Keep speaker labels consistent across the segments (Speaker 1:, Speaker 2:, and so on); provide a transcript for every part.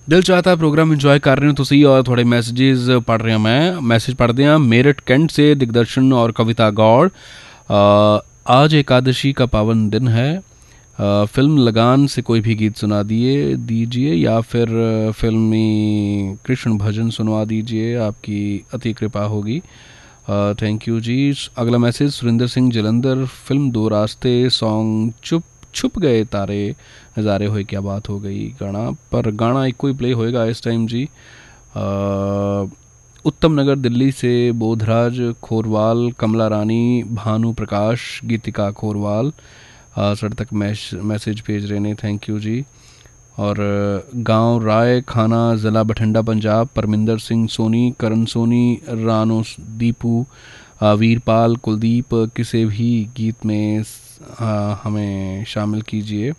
Speaker 1: दिल चाहता programme enjoy कर रहे हो तुसी और थोड़े मैसेजेस पढ़ रहा मैं। मैसेज पढ़ते हैं मेरठ कैंट से दिग्दर्शन और कविता गौड़। आज एकादशी का पावन दिन है। फिल्म लगान से कोई भी गीत सुना दीजिए या फिर फिल्मी कृष्ण भजन सुनवा दीजिए, आपकी अति कृपा होगी। थैंक यू जी। अगला मैसेज सुरिंदर सिंह जलंधर, फिल्म दो रास्ते सॉन्ग चुप छुप गए तारे नज़ारे होए क्या बात हो गई गाना, पर गाना एक कोई प्ले होएगा इस टाइम जी। उत्तम नगर दिल्ली से बोधराज खोरवाल, कमला रानी, भानु प्रकाश, गीतिका खोरवाल सर तक मैसेज भेज रहे ने, थैंक यू जी। और गांव राय खाना, ज़िला बठिंडा पंजाब, परमिंदर सिंह सोनी, करण सोनी, रानो दीपू, वीरपाल, कुलदीप, किसी भी गीत में हमें शामिल कीजिए।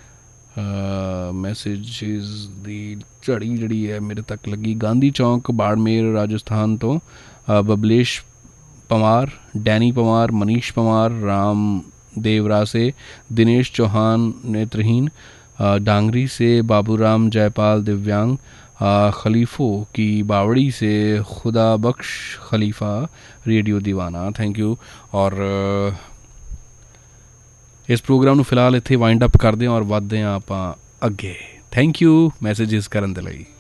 Speaker 1: मैसेजेस दी झड़ी जड़ी है मेरे तक लगी। गांधी चौक बाड़मेर राजस्थान तो बबलेश पवार, डैनी पवार, मनीष पवार, राम देवरा से दिनेश चौहान नेत्रहीन, डांगरी से बाबूराम जयपाल दिव्यांग, खलीफों की बावड़ी से खुदा बख्श खलीफा रेडियो दीवाना, थैंक यू। और इस प्रोग्राम ਨੂੰ ਫਿਲਹਾਲ ਇੱਥੇ ਵਾਈਂਡ ਅਪ ਕਰਦੇ ਹਾਂ ਔਰ ਵੱਧਦੇ ਹਾਂ ਆਪਾਂ ਅੱਗੇ। ਥੈਂਕ ਯੂ ਮੈਸੇजेस ਕਰਨ ਦੇ ਲਈ।